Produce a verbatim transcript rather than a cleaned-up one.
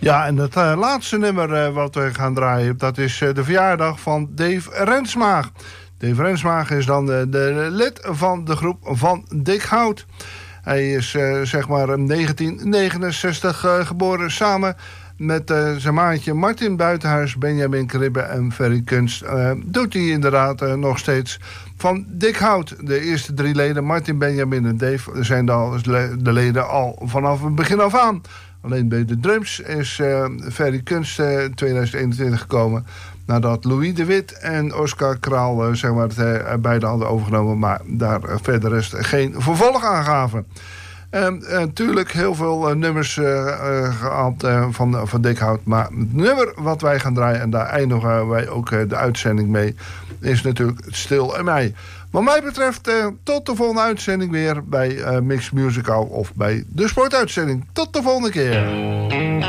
Ja, en het uh, laatste nummer uh, wat we gaan draaien, dat is uh, de verjaardag van Dave Rensma. Dave Rensma is dan de, de lid van de groep van Dick Hout. Hij is uh, zeg maar in negentien negenenzestig uh, geboren, samen met uh, zijn maatje Martin Buitenhuis, Benjamin Kribbe en Ferry Kunst. Uh, doet hij inderdaad uh, nog steeds van Dick Hout. De eerste drie leden, Martin, Benjamin en Dave, zijn de, de leden al vanaf het begin af aan. Alleen bij de drums is uh, Ferry Kunst uh, in tweeduizend eenentwintig gekomen, nadat Louis de Wit en Oscar Kraal uh, zeg maar, het uh, beide hadden overgenomen, maar daar uh, verder rest geen vervolg aan gaven. Natuurlijk uh, uh, heel veel uh, nummers uh, uh, gehaald uh, van, uh, van Dick Hout. Maar het nummer wat wij gaan draaien, en daar eindigen wij ook uh, de uitzending mee, is natuurlijk Stil en Mij. Wat mij betreft, uh, tot de volgende uitzending weer bij uh, Mix Musical of bij de sportuitzending. Tot de volgende keer.